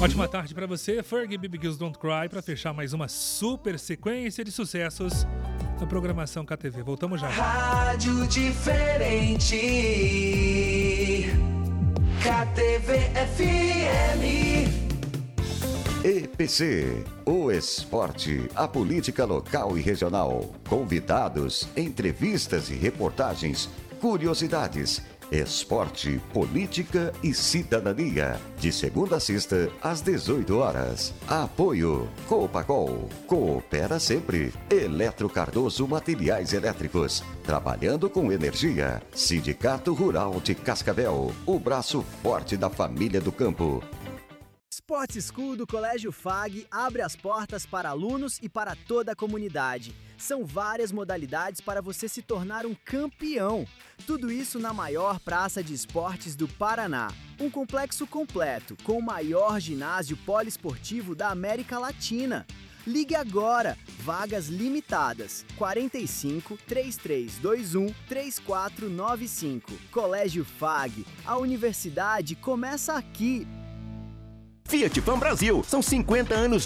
Ótima tarde para você, Fergie Baby Girls Don't Cry, para fechar mais uma super sequência de sucessos na programação KTV. Voltamos já. Rádio diferente, KTV FM. EPC, o esporte, a política local e regional. Convidados, entrevistas e reportagens, curiosidades, esporte, política e cidadania. De segunda a sexta, às 18 horas. Apoio Copacol. Coopera sempre. Eletro Cardoso Materiais Elétricos. Trabalhando com energia. Sindicato Rural de Cascavel. O braço forte da família do campo. Sport School do Colégio FAG abre as portas para alunos e para toda a comunidade. São várias modalidades para você se tornar um campeão. Tudo isso na maior praça de esportes do Paraná. Um complexo completo, com o maior ginásio poliesportivo da América Latina. Ligue agora, vagas limitadas, 45 3321 3495. Colégio FAG, a universidade começa aqui. Fiat Fan Brasil, são 50 anos